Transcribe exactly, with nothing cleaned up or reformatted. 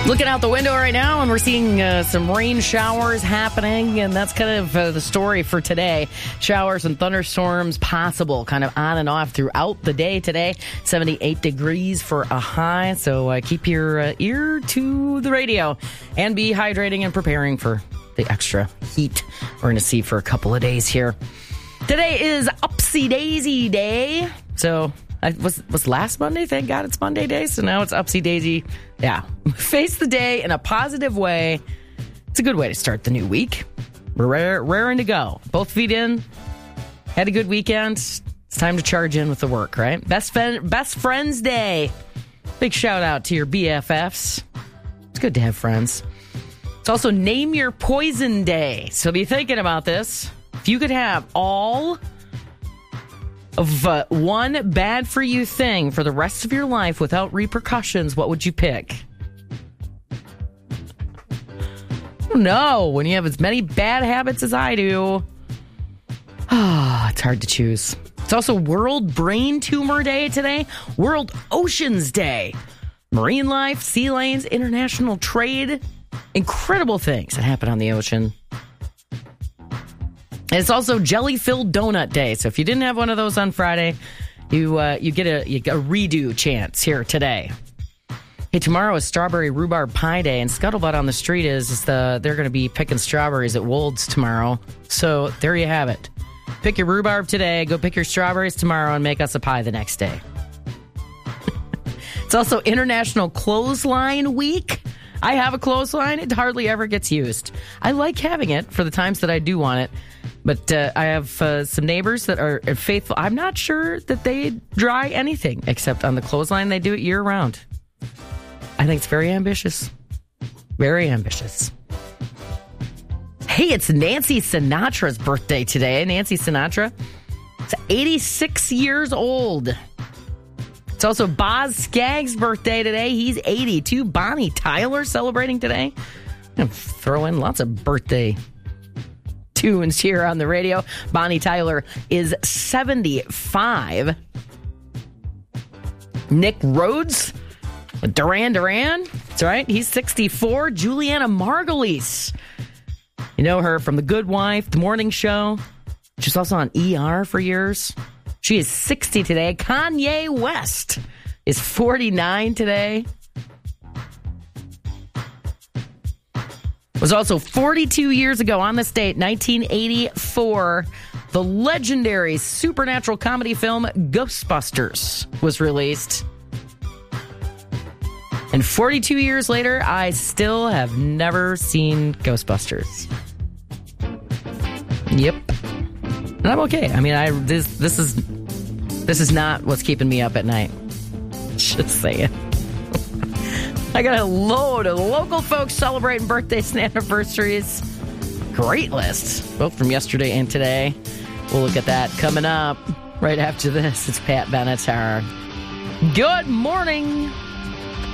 Looking out the window right now, and we're seeing uh, some rain showers happening, and that's kind of uh, the story for today. Showers and thunderstorms possible, kind of on and off throughout the day today. seventy-eight degrees for a high, so uh, keep your uh, ear to the radio and be hydrating and preparing for the extra heat we're going to see for a couple of days here. Today is Upsy Daisy Day, so... I was was last Monday. Thank God it's Monday day. So now it's Upsy Daisy. Yeah. Face the day in a positive way. It's a good way to start the new week. We're rare, raring to go. Both feet in. Had a good weekend. It's time to charge in with the work, right? Best, friend, best Friends Day. Big shout out to your B F Fs. It's good to have friends. It's also Name Your Poison Day. So be thinking about this. If you could have all... of uh, one bad-for-you thing for the rest of your life without repercussions, what would you pick? No, when you have as many bad habits as I do, ah, it's hard to choose. It's also World Brain Tumor Day today, World Oceans Day, marine life, sea lanes, international trade, incredible things that happen on the ocean. And it's also Jelly-Filled Donut Day. So if you didn't have one of those on Friday, you uh, you get a, you get a redo chance here today. Hey, tomorrow is Strawberry Rhubarb Pie Day, and Scuttlebutt on the street is, is the they're going to be picking strawberries at Wold's tomorrow. So there you have it. Pick your rhubarb today, go pick your strawberries tomorrow, and make us a pie the next day. It's also International Clothesline Week. I have a clothesline. It hardly ever gets used. I like having it for the times that I do want it. But uh, I have uh, some neighbors that are faithful. I'm not sure that they dry anything except on the clothesline. They do it year round. I think it's very ambitious. Very ambitious. Hey, it's Nancy Sinatra's birthday today. Nancy Sinatra is eighty-six years old. It's also Boz Scaggs' birthday today. He's eighty-two. Bonnie Tyler celebrating today. I'm throw in lots of birthday tunes here on the radio. Bonnie Tyler is seventy-five. Nick Rhodes, Duran Duran. That's right. He's sixty-four. Juliana Margulies. You know her from The Good Wife, The Morning Show. She's also on E R for years. She is sixty today. Kanye West is forty-nine today. It was also forty-two years ago on this date, nineteen eighty-four, the legendary supernatural comedy film Ghostbusters was released. And forty-two years later, I still have never seen Ghostbusters. Yep. And I'm okay. I mean, I this this is this is not what's keeping me up at night. Just saying. I got a load of local folks celebrating birthdays and anniversaries. Great list, both from yesterday and today. We'll look at that coming up right after this. It's Pat Benatar. Good morning.